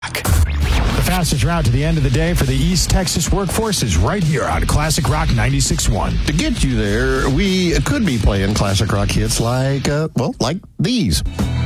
The fastest route to the end of the day for the East Texas workforce is right here on Classic Rock 96.1. To get you there, we could be playing classic rock hits like these.